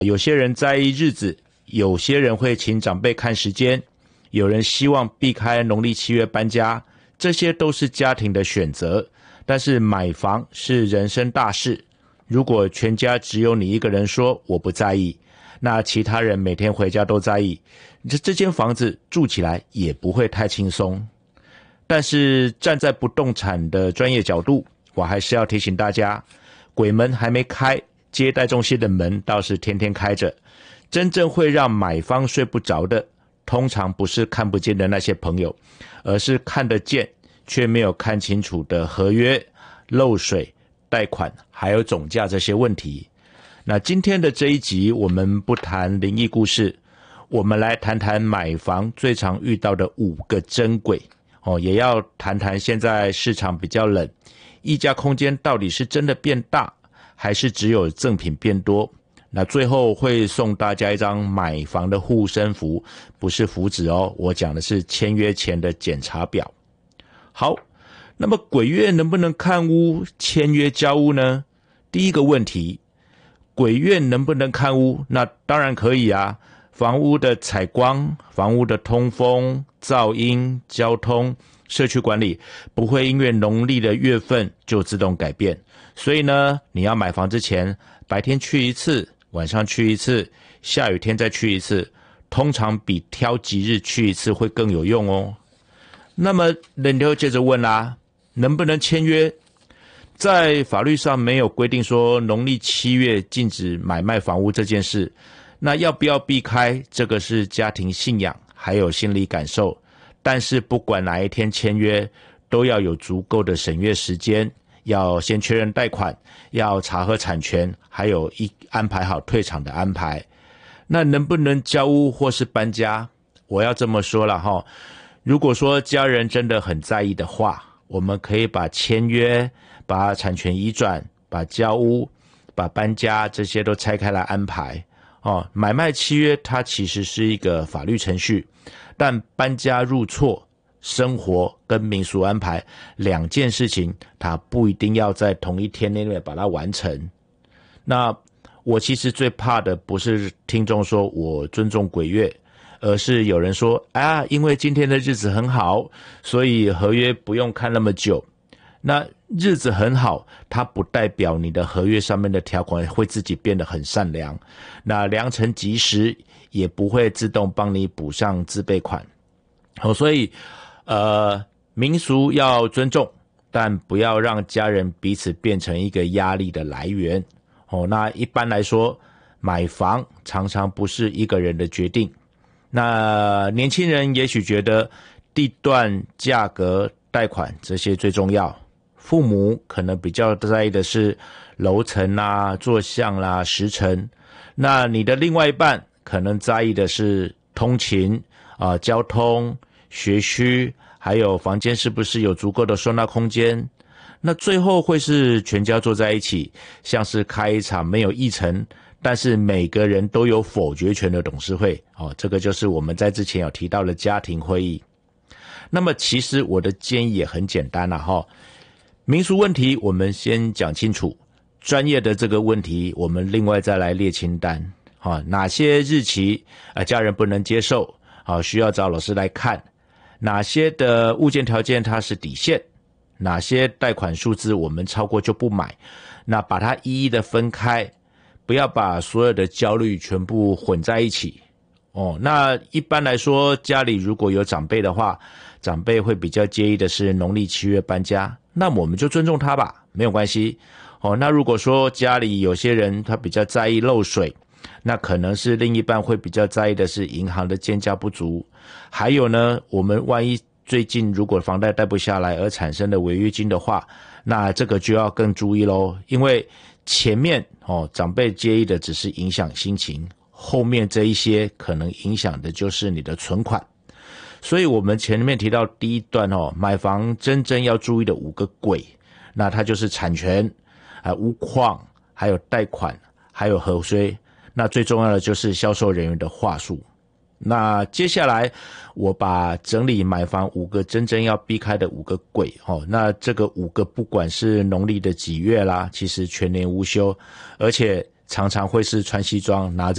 有些人在意日子，有些人会请长辈看时间，有人希望避开农历7月搬家，这些都是家庭的选择。但是买房是人生大事，如果全家只有你一个人说我不在意，那其他人每天回家都在意，这间房子住起来也不会太轻松。但是站在不动产的专业角度，我还是要提醒大家，鬼门还没开，接待中心的门倒是天天开着。真正会让买方睡不着的，通常不是看不见的那些朋友，而是看得见却没有看清楚的合约、漏水、贷款还有总价这些问题。那今天的这一集我们不谈灵异故事，我们来谈谈买房最常遇到的5个真鬼，也要谈谈现在市场比较冷，溢价空间到底是真的变大，还是只有赠品变多。那最后会送大家一张买房的护身符，不是符纸哦，我讲的是签约前的检查表。好，那么鬼月能不能看屋、签约交屋呢？第一个问题，鬼月能不能看屋？那当然可以啊，房屋的采光、房屋的通风、噪音、交通、社区管理不会因为农历的月份就自动改变。所以呢，你要买房之前，白天去一次，晚上去一次，下雨天再去一次，通常比挑吉日去一次会更有用哦。那么人就接着问啦，能不能签约？在法律上没有规定说农历7月禁止买卖房屋这件事，那要不要避开，这个是家庭信仰还有心理感受。但是不管哪一天签约，都要有足够的审阅时间，要先确认贷款，要查核产权，还有安排好退场的安排。那能不能交屋或是搬家？我要这么说了齁，如果说家人真的很在意的话，我们可以把签约、把产权移转、把交屋、把搬家这些都拆开来安排。买卖契约它其实是一个法律程序，但搬家入错、生活跟民俗安排2件事情，它不一定要在同一天内把它完成。那我其实最怕的不是听众说我尊重鬼月，而是有人说因为今天的日子很好，所以合约不用看那么久。那日子很好，它不代表你的合约上面的条款会自己变得很善良，那良辰吉时也不会自动帮你补上自备款。所以民俗要尊重，但不要让家人彼此变成一个压力的来源。那一般来说，买房常常不是一个人的决定。那年轻人也许觉得地段、价格、贷款这些最重要，父母可能比较在意的是楼层啦、坐向啦、时程。那你的另外一半可能在意的是通勤交通、学区，还有房间是不是有足够的收纳空间。那最后会是全家坐在一起，像是开一场没有议程，但是每个人都有否决权的董事会。这个就是我们在之前有提到的家庭会议。那么其实我的建议也很简单啦，民俗问题我们先讲清楚，专业的这个问题我们另外再来列清单。哪些日期家人不能接受，需要找老师来看，哪些的物件条件它是底线，哪些贷款数字我们超过就不买，那把它一一的分开，不要把所有的焦虑全部混在一起。那一般来说，家里如果有长辈的话，长辈会比较介意的是农历7月搬家，那我们就尊重他吧，没有关系。那如果说家里有些人他比较在意漏水，那可能是另一半会比较在意的是银行的建价不足。还有呢，我们万一最近如果房贷贷不下来而产生的违约金的话，那这个就要更注意咯。因为前面长辈介意的只是影响心情，后面这一些可能影响的就是你的存款。所以我们前面提到第一段买房真正要注意的5个鬼，那它就是产权、屋况，还有贷款，还有合约。那最重要的就是销售人员的话术。那接下来我把整理买房5个真正要避开的5个鬼那这个5个不管是农历的几月啦，其实全年无休，而且常常会是穿西装拿着